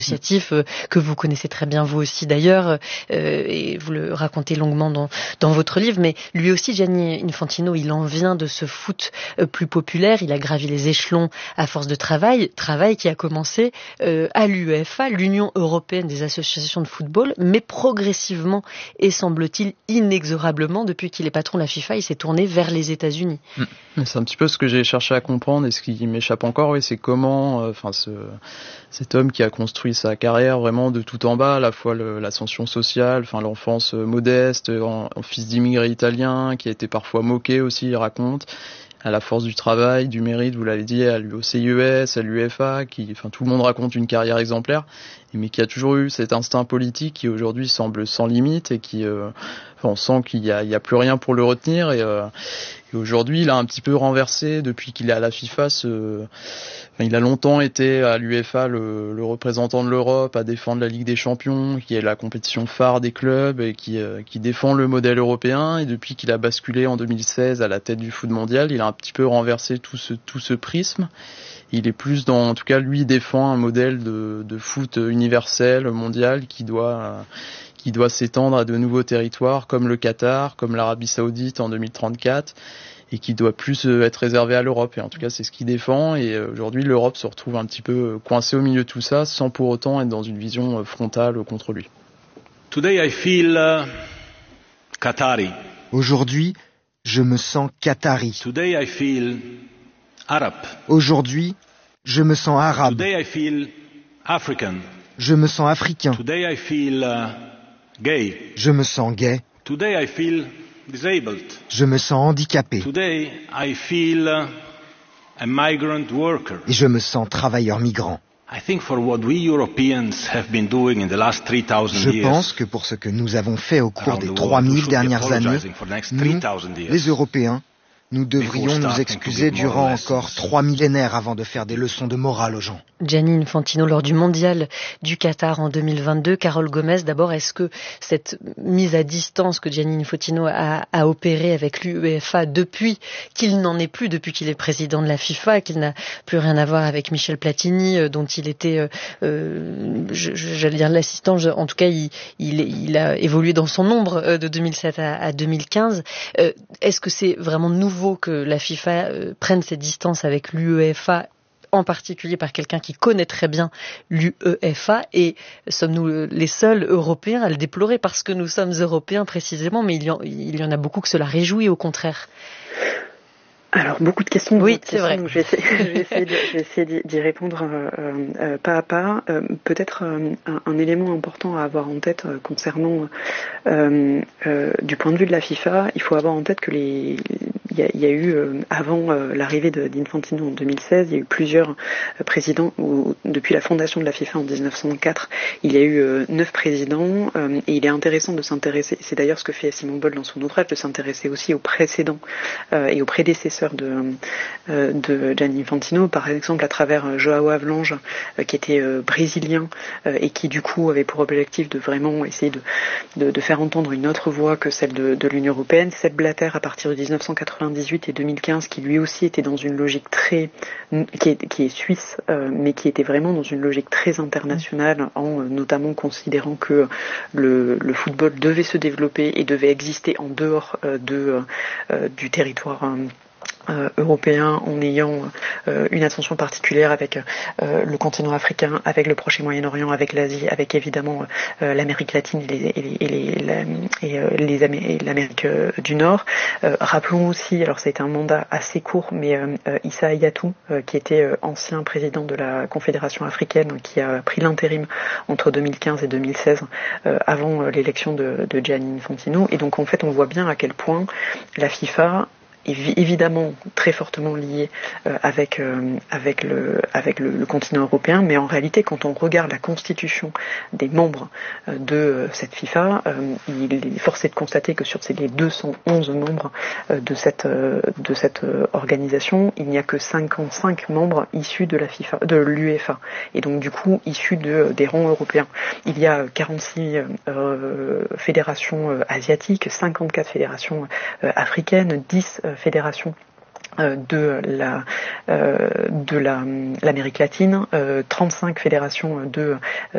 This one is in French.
associatif que vous connaissez très bien vous aussi d'ailleurs, et vous le racontez longuement dans votre livre, mais lui aussi Gianni Infantino, il en vient de ce foot plus populaire, il a gravi les échelons à force de travail qui a commencé à l'UEFA, l'Union Européenne des associations de football, mais progressivement et semble-t-il inexorablement, depuis qu'il est patron de la FIFA, il s'est tourné vers les États-Unis. C'est un petit peu ce que j'ai cherché à comprendre, et ce qui m'échappe encore, oui, c'est comment cet homme qui a construit sa carrière vraiment de tout en bas, à la fois l'ascension sociale, l'enfance modeste, en fils d'immigrés italiens, qui a été parfois moqué aussi, il raconte, à la force du travail, du mérite, vous l'avez dit, au CIES, à l'UEFA, tout le monde raconte une carrière exemplaire, mais qui a toujours eu cet instinct politique qui aujourd'hui semble sans limite, et qui, on sent qu'il y a plus rien pour le retenir, et aujourd'hui, il a un petit peu renversé, depuis qu'il est à la FIFA, il a longtemps été à l'UEFA le représentant de l'Europe, à défendre la Ligue des Champions, qui est la compétition phare des clubs, et qui défend le modèle européen. Et depuis qu'il a basculé en 2016 à la tête du foot mondial, il a un petit peu renversé tout ce prisme. Il est plus en tout cas, lui défend un modèle de foot universel, mondial, qui doit s'étendre à de nouveaux territoires comme le Qatar, comme l'Arabie Saoudite en 2034, et qui doit plus être réservé à l'Europe. Et en tout cas, c'est ce qu'il défend. Et aujourd'hui, l'Europe se retrouve un petit peu coincée au milieu de tout ça, sans pour autant être dans une vision frontale contre lui. Today I feel Qatari. Aujourd'hui, je me sens qatari. Today I feel Arab. Aujourd'hui, je me sens arabe. Today I feel African. Je me sens africain. Today I feel gay. Je me sens gay. Today I feel disabled. Je me sens handicapé. Today I feel a migrant worker. Et je me sens travailleur migrant. Je pense que pour ce que nous avons fait au cours des 3000 dernières années, nous, les Européens, nous devrions nous excuser durant encore 3 millénaires avant de faire des leçons de morale aux gens. Gianni Infantino, lors du mondial du Qatar en 2022, Carole Gomez, d'abord, est-ce que cette mise à distance que Gianni Infantino a opérée avec l'UEFA depuis qu'il n'en est plus, depuis qu'il est président de la FIFA, qu'il n'a plus rien à voir avec Michel Platini, dont il était, j'allais dire l'assistant, en tout cas, il a évolué dans son ombre de 2007 à 2015. Est-ce que c'est vraiment nouveau que la FIFA prenne ses distances avec l'UEFA, en particulier par quelqu'un qui connaît très bien l'UEFA, et sommes-nous les seuls Européens à le déplorer parce que nous sommes Européens précisément, mais il y en a beaucoup que cela réjouit au contraire? Alors, beaucoup de questions. Oui, c'est vrai. Donc je vais essayer d'y répondre pas à pas. Peut-être un élément important à avoir en tête concernant du point de vue de la FIFA, il faut avoir en tête que il y a eu, avant l'arrivée d'Infantino en 2016, il y a eu plusieurs présidents, depuis la fondation de la FIFA en 1904, il y a eu 9 présidents, et il est intéressant de s'intéresser, c'est d'ailleurs ce que fait Simon Boll dans son ouvrage, de s'intéresser aussi aux précédents et aux prédécesseurs de Gianni Infantino, par exemple à travers João Havelange, qui était brésilien, et qui du coup avait pour objectif de vraiment essayer de faire entendre une autre voix que celle de l'Union Européenne. Sepp Blatter à partir de 1998 et 2015, qui lui aussi était dans une logique qui est suisse, mais qui était vraiment dans une logique très internationale, en notamment considérant que le football devait se développer et devait exister en dehors du territoire européen, en ayant une attention particulière avec le continent africain, avec le Proche et Moyen-Orient, avec l'Asie, avec évidemment l'Amérique latine et l'Amérique du Nord. Rappelons aussi, alors ça a été un mandat assez court, mais Issa Hayatou, qui était ancien président de la Confédération africaine, qui a pris l'intérim entre 2015 et 2016, avant l'élection de Gianni Infantino. Et donc en fait, on voit bien à quel point la FIFA évidemment très fortement lié avec le continent européen, mais en réalité, quand on regarde la constitution des membres de cette FIFA, il est forcé de constater que sur les 211 membres de cette organisation, il n'y a que 55 membres issus de la FIFA, de l'UEFA, et donc du coup issus des rangs européens. Il y a 46 fédérations asiatiques, 54 fédérations africaines, 10 fédérations de l'Amérique latine, 35 fédérations